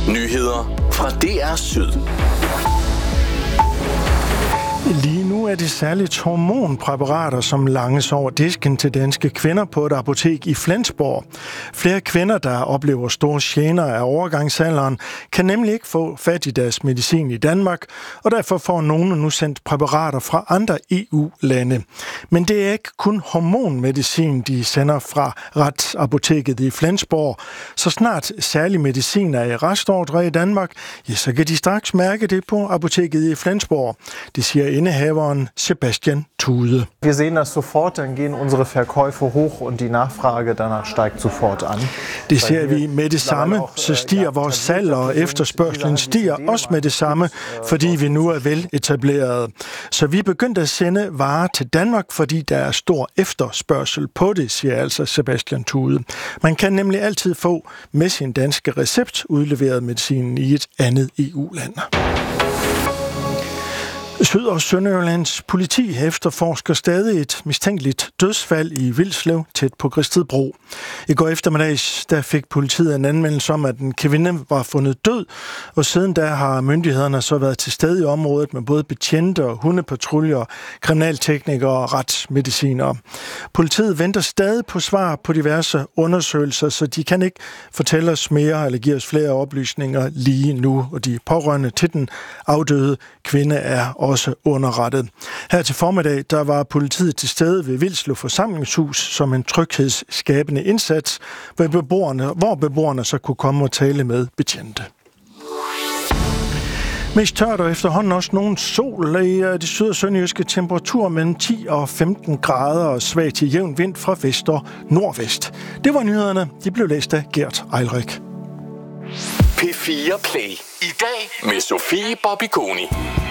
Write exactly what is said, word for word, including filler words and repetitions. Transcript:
Nyheder fra D R Syd. Lige nu er det særligt hormonpræparater, som langes over disken til danske kvinder på et apotek i Flensborg. Flere kvinder, der oplever store gener af overgangsalderen, kan nemlig ikke få fat i deres medicin i Danmark, og derfor får nogle nu sendt præparater fra andre E U-lande. Men det er ikke kun hormonmedicin, de sender fra Retsapoteket i Flensborg. Så snart særlig medicin er i restordre i Danmark, ja, så kan de straks mærke det på apoteket i Flensborg. Det siger Indehaveren Sebastian Thude. Wir sehen das sofort, dann gehen unsere Verkäufe hoch und die Nachfrage danach steigt sofort an. Det ser vi med det samme, så stiger vores salg, og efterspørgselen stiger også med det samme, fordi vi nu er vel etableret. Så vi er begyndt at sende varer til Danmark, fordi der er stor efterspørgsel på det, siger altså Sebastian Thude. Man kan nemlig altid få med sin danske recept udleveret medicinen i et andet E U-land. Syd- og Sønderjyllands politi efterforsker stadig et mistænkeligt dødsfald i Vilslev tæt på Græstedbro. I går eftermiddags der fik politiet en anmeldelse om, at en kvinde var fundet død, og siden da har myndighederne så været til stede i området med både betjente og hundepatruljer, kriminalteknikere og retsmedicinere. Politiet venter stadig på svar på diverse undersøgelser, så de kan ikke fortælle os mere eller give os flere oplysninger lige nu, og de pårørende til den afdøde kvinde er også underrettet. Her til formiddag, der var politiet til stede ved Vilslev Forsamlingshus som en tryghedsskabende indsats, hvor beboerne, hvor beboerne så kunne komme og tale med betjente. Mest tørt og efterhånden også nogen sol i de syd- og sønderjyske temperaturer mellem ti og femten grader og svag til jævn vind fra vest og nordvest. Det var nyhederne. De blev læst af Gert Eilrik. P fire Play. I dag med Sofie Bobigoni.